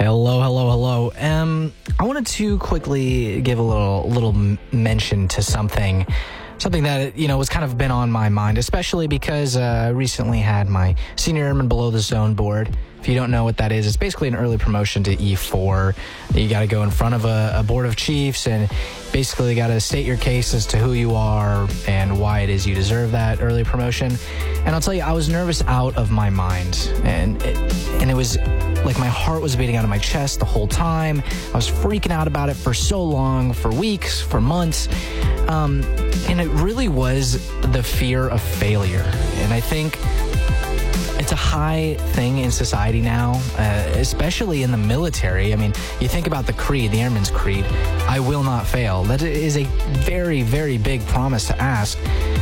Hello. I wanted to quickly give a little mention to something that, was kind of been on my mind, especially because I recently had my Senior Airman Below the Zone board. If you don't know what that is, it's basically an early promotion to E4. You got to go in front of a board of chiefs and basically got to state your case as to who you are and why it is you deserve that early promotion. And I'll tell you, I was nervous out of my mind, and it was like my heart was beating out of my chest the whole time. I was freaking out about it for so long, for weeks, for months. And it really was the fear of failure. And I think it's a high thing in society now, especially in the military. I mean, you think about the creed, the Airman's Creed, I will not fail. That is a very, very big promise to ask.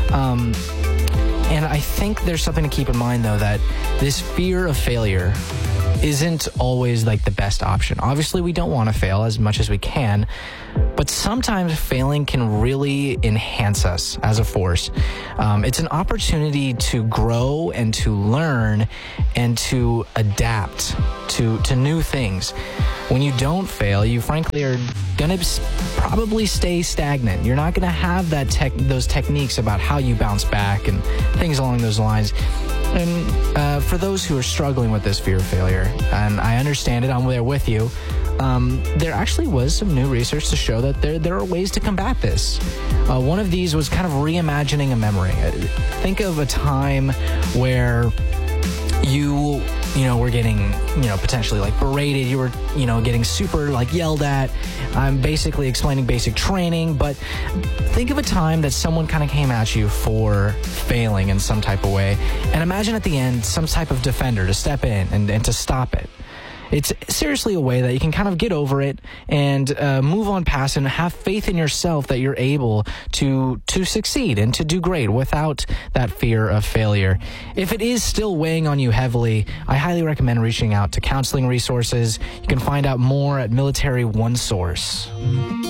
And I think there's something to keep in mind, though, that this fear of failure isn't always like the best option. Obviously, we don't want to fail as much as we can, but sometimes failing can really enhance us as a force. It's an opportunity to grow and to learn and to adapt to new things. When you don't fail, you frankly are going to probably stay stagnant. You're not going to have those techniques about how you bounce back and things along those lines. And for those who are struggling with this fear of failure, and I understand it, I'm there with you, there actually was some new research to show that there are ways to combat this. One of these was kind of reimagining a memory. Think of a time where you were getting, potentially like berated. You were, getting super like yelled at. I'm basically explaining basic training, but think of a time that someone kind of came at you for failing in some type of way. And imagine at the end, some type of defender to step in and to stop it. It's seriously a way that you can kind of get over it and move on past and have faith in yourself that you're able to succeed and to do great without that fear of failure. If it is still weighing on you heavily, I highly recommend reaching out to counseling resources. You can find out more at Military OneSource.